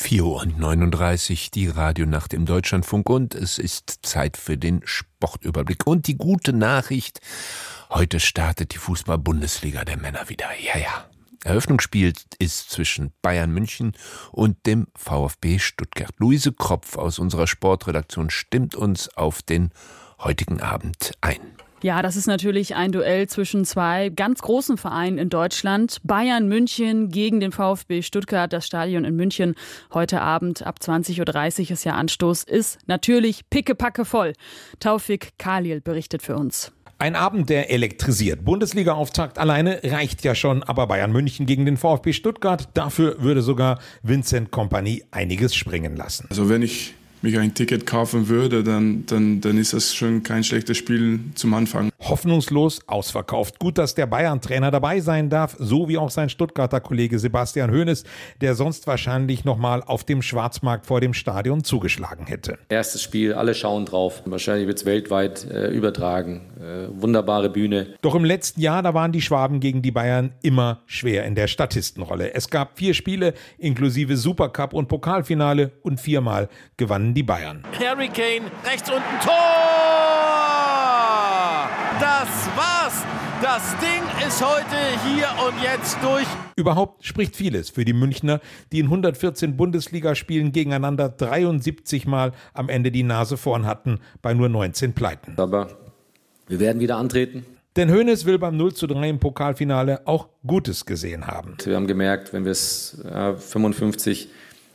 4:39 Uhr, die Radionacht im Deutschlandfunk, und es ist Zeit für den Sportüberblick. Und die gute Nachricht: Heute startet die Fußball-Bundesliga der Männer wieder. Ja. Eröffnungsspiel ist zwischen Bayern München und dem VfB Stuttgart. Luise Kropf aus unserer Sportredaktion stimmt uns auf den heutigen Abend ein. Ja, das ist natürlich ein Duell zwischen zwei ganz großen Vereinen in Deutschland. Bayern München gegen den VfB Stuttgart. Das Stadion in München heute Abend ab 20:30 Uhr ist ja Anstoß. Ist natürlich pickepacke voll. Taufik Khalil berichtet für uns. Ein Abend, der elektrisiert. Bundesliga-Auftakt alleine reicht ja schon, aber Bayern München gegen den VfB Stuttgart, dafür würde sogar Vincent Kompany einiges springen lassen. Also wenn ich mich ein Ticket kaufen würde, dann ist das schon kein schlechtes Spiel zum Anfang. Hoffnungslos ausverkauft. Gut, dass der Bayern-Trainer dabei sein darf, so wie auch sein Stuttgarter Kollege Sebastian Hoeneß, der sonst wahrscheinlich nochmal auf dem Schwarzmarkt vor dem Stadion zugeschlagen hätte. Erstes Spiel, alle schauen drauf. Wahrscheinlich wird es weltweit übertragen. Wunderbare Bühne. Doch im letzten Jahr, da waren die Schwaben gegen die Bayern immer schwer in der Statistenrolle. Es gab 4 Spiele, inklusive Supercup und Pokalfinale, und 4-mal gewannen die Bayern. Harry Kane, rechts unten, Tor! Das war's! Das Ding ist heute hier und jetzt durch. Überhaupt spricht vieles für die Münchner, die in 114 Bundesligaspielen gegeneinander 73 Mal am Ende die Nase vorn hatten, bei nur 19 Pleiten. Aber wir werden wieder antreten. Denn Hoeneß will beim 0:3 im Pokalfinale auch Gutes gesehen haben. Wir haben gemerkt, wenn wir es 55,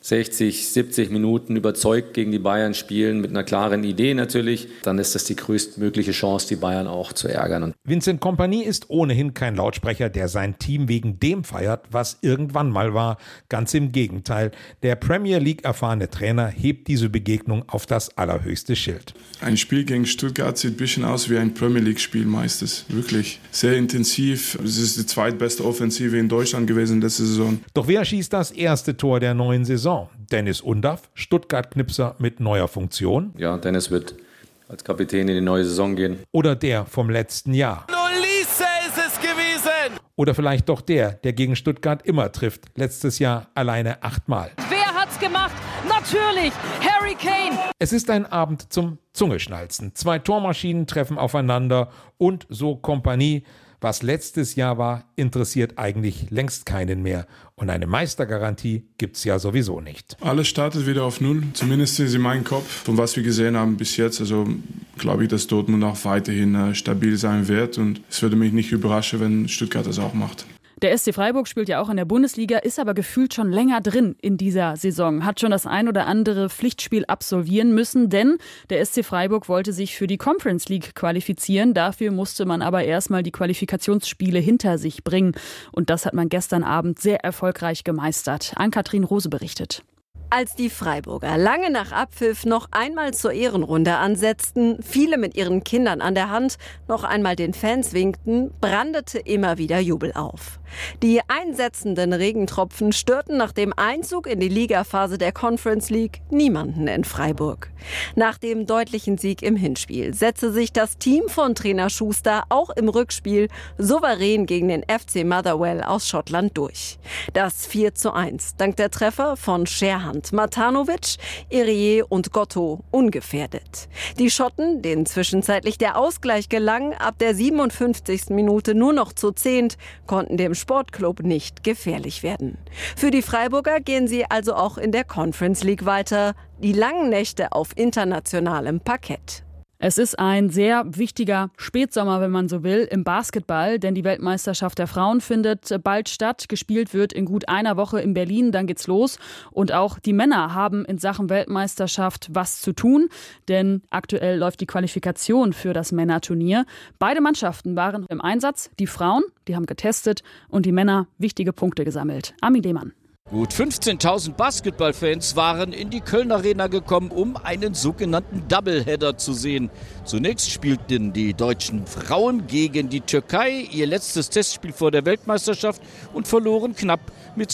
60, 70 Minuten überzeugt gegen die Bayern spielen, mit einer klaren Idee natürlich, dann ist das die größtmögliche Chance, die Bayern auch zu ärgern. Vincent Kompany ist ohnehin kein Lautsprecher, der sein Team wegen dem feiert, was irgendwann mal war. Ganz im Gegenteil. Der Premier League erfahrene Trainer hebt diese Begegnung auf das allerhöchste Schild. Ein Spiel gegen Stuttgart sieht ein bisschen aus wie ein Premier League Spiel meistens. Wirklich sehr intensiv. Es ist die zweitbeste Offensive in Deutschland gewesen letzte Saison. Doch wer schießt das erste Tor der neuen Saison? Dennis Undaff, Stuttgart-Knipser mit neuer Funktion. Ja, Dennis wird als Kapitän in die neue Saison gehen. Oder der vom letzten Jahr. Ulisse ist es gewesen! Oder vielleicht doch der gegen Stuttgart immer trifft. Letztes Jahr alleine 8-mal. Wer hat's gemacht? Natürlich Harry Kane! Es ist ein Abend zum Zungeschnalzen. 2 Tormaschinen treffen aufeinander und so Kompany. Was letztes Jahr war, interessiert eigentlich längst keinen mehr. Und eine Meistergarantie gibt's ja sowieso nicht. Alles startet wieder auf Null, zumindest ist in meinem Kopf. Von was wir gesehen haben bis jetzt, also glaube ich, dass Dortmund auch weiterhin stabil sein wird. Und es würde mich nicht überraschen, wenn Stuttgart das auch macht. Der SC Freiburg spielt ja auch in der Bundesliga, ist aber gefühlt schon länger drin in dieser Saison, hat schon das ein oder andere Pflichtspiel absolvieren müssen, denn der SC Freiburg wollte sich für die Conference League qualifizieren. Dafür musste man aber erstmal die Qualifikationsspiele hinter sich bringen. Und das hat man gestern Abend sehr erfolgreich gemeistert. Ann-Kathrin Rose berichtet. Als die Freiburger lange nach Abpfiff noch einmal zur Ehrenrunde ansetzten, viele mit ihren Kindern an der Hand noch einmal den Fans winkten, brandete immer wieder Jubel auf. Die einsetzenden Regentropfen störten nach dem Einzug in die Ligaphase der Conference League niemanden in Freiburg. Nach dem deutlichen Sieg im Hinspiel setzte sich das Team von Trainer Schuster auch im Rückspiel souverän gegen den FC Motherwell aus Schottland durch. Das 4:1 dank der Treffer von Scherhand, Matanovic, Irié und Gotto ungefährdet. Die Schotten, denen zwischenzeitlich der Ausgleich gelang, ab der 57. Minute nur noch zu 10, konnten dem Sportclub nicht gefährlich werden. Für die Freiburger gehen sie also auch in der Conference League weiter. Die langen Nächte auf internationalem Parkett. Es ist ein sehr wichtiger Spätsommer, wenn man so will, im Basketball, denn die Weltmeisterschaft der Frauen findet bald statt. Gespielt wird in gut einer Woche in Berlin, dann geht's los. Und auch die Männer haben in Sachen Weltmeisterschaft was zu tun, denn aktuell läuft die Qualifikation für das Männerturnier. Beide Mannschaften waren im Einsatz. Die Frauen, die haben getestet, und die Männer wichtige Punkte gesammelt. Armin Lehmann. Gut 15.000 Basketballfans waren in die Köln Arena gekommen, um einen sogenannten Doubleheader zu sehen. Zunächst spielten die deutschen Frauen gegen die Türkei, ihr letztes Testspiel vor der Weltmeisterschaft, und verloren knapp mit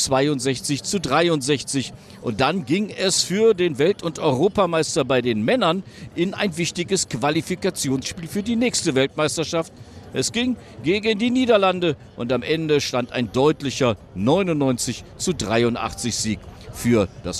62:63. Und dann ging es für den Welt- und Europameister bei den Männern in ein wichtiges Qualifikationsspiel für die nächste Weltmeisterschaft. Es ging gegen die Niederlande und am Ende stand ein deutlicher 99:83 Sieg für das